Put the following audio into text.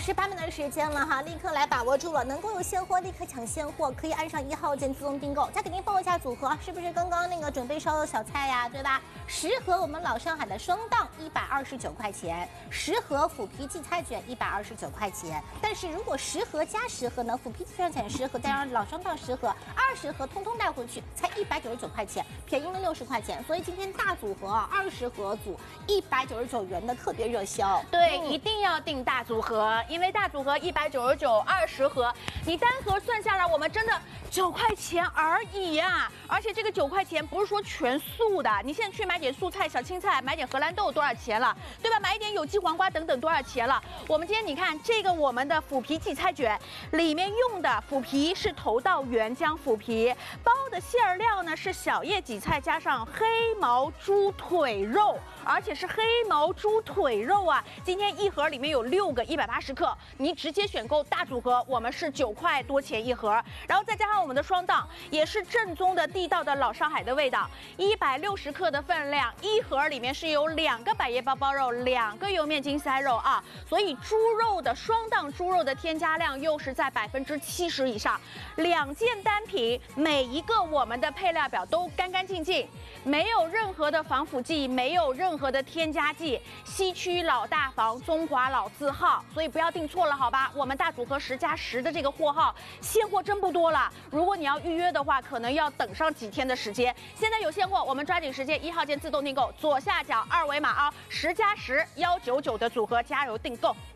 是版本的时间了哈，立刻来把握住了，能够有现货立刻抢现货，可以按上1号键自动订购。再给您报一下组合，是不是刚刚那个准备烧的小菜呀，对吧？10盒我们老上海的双档129块钱，10盒腐皮荠菜卷129块钱。但是如果10盒加10盒呢，腐皮荠菜卷10盒，再让老双档10盒，20盒通通带回去，才199块钱，便宜了60块钱。所以今天大组合啊，20盒组199元的特别热销。 对，一定要订大组合，因为大组合199，20盒，你单盒算下来，我们真的9块钱而已呀！而且这个9块钱不是说全素的，你现在去买点素菜、小青菜，买点荷兰豆多少钱了，对吧？买一点有机黄瓜等等多少钱了？我们今天你看这个我们的腐皮荠菜卷里面用的腐皮是头道原浆腐皮，包的馅料呢是小叶荠菜加上黑毛猪腿肉，而且是黑毛猪腿肉啊！今天一盒里面有6个180克，你直接选购大组合，我们是9块多钱一盒，然后再加上我们的双档，也是正宗的地道的老上海的味道，160克的分量，一盒里面是有2个百叶包包肉，2个油面筋塞肉啊，所以猪肉的双档猪肉的添加量又是在70%以上，2件单品，每一个我们的配料表都干干净净，没有任何的防腐剂，没有任何的添加剂，西区老大房，中华老字号，所以不要订错了，好吧？我们大组合10+10的这个货号，现货真不多了。如果你要预约的话，可能要等上几天的时间。现在有现货，我们抓紧时间，1号键自动订购，左下角2维码啊，10+10 199的组合，加油订购。